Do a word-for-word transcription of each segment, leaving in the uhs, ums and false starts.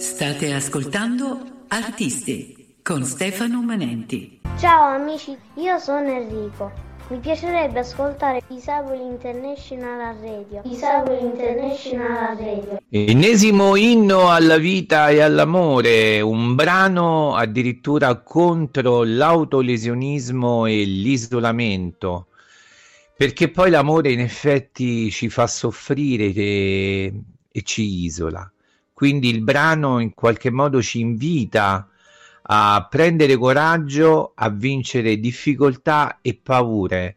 State ascoltando Artisti con Stefano Manenti. Ciao amici, io sono Enrico. Mi piacerebbe ascoltare Disabili International a Radio. Disabili International a Radio. Ennesimo inno alla vita e all'amore, un brano addirittura contro l'autolesionismo e l'isolamento, perché poi l'amore in effetti ci fa soffrire e, e ci isola. Quindi il brano in qualche modo ci invita a prendere coraggio, a vincere difficoltà e paure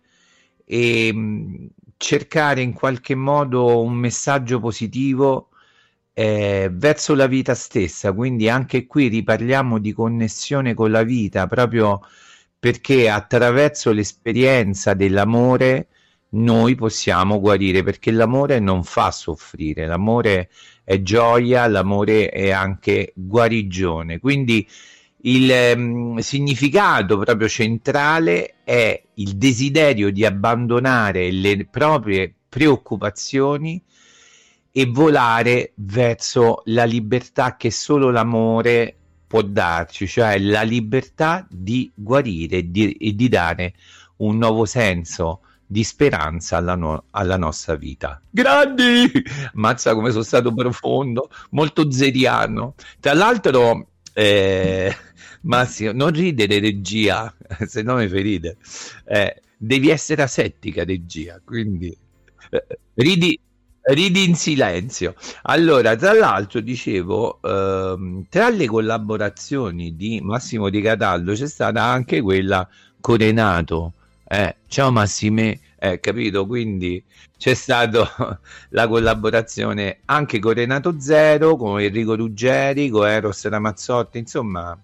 e mh, cercare in qualche modo un messaggio positivo eh, verso la vita stessa. Quindi anche qui riparliamo di connessione con la vita, proprio perché attraverso l'esperienza dell'amore noi possiamo guarire, perché l'amore non fa soffrire, l'amore è gioia, l'amore è anche guarigione. Quindi il um, significato proprio centrale è il desiderio di abbandonare le proprie preoccupazioni e volare verso la libertà che solo l'amore può darci, cioè la libertà di guarire e di, e di dare un nuovo senso di speranza alla, no- alla nostra vita. Grandi! Mazza come sono stato profondo, molto zeriano. Tra l'altro eh, Massimo, non ridere regia, se no mi ferite. Eh, devi essere asettica regia, quindi eh, ridi, ridi in silenzio. Allora, tra l'altro dicevo, ehm, tra le collaborazioni di Massimo Di Cataldo c'è stata anche quella con Renato. Eh, ciao Massime, eh, capito? Quindi c'è stata la collaborazione anche con Renato Zero, con Enrico Ruggeri, con Eros Ramazzotti, insomma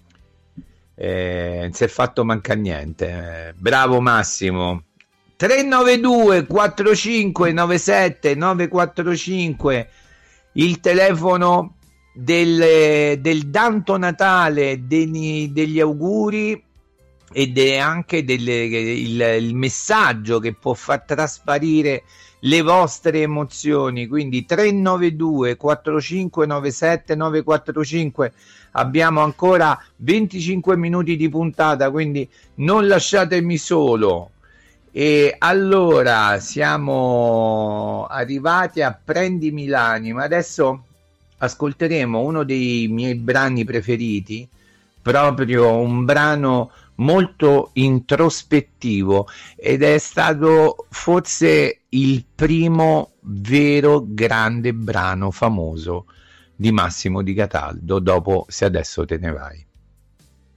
eh, non si è fatto manca niente. Eh, bravo Massimo. tre nove due quattro cinque nove sette nove quattro cinque, il telefono del, del Danto Natale, degli, degli auguri ed è anche delle, il, il messaggio che può far trasparire le vostre emozioni. Quindi tre nove due quattro cinque nove sette nove quattro cinque, abbiamo ancora venticinque minuti di puntata, quindi non lasciatemi solo. E allora siamo arrivati a Prendimi l'anima. Adesso ascolteremo uno dei miei brani preferiti, proprio un brano molto introspettivo, ed è stato forse il primo vero grande brano famoso di Massimo Di Cataldo dopo Se adesso te ne vai.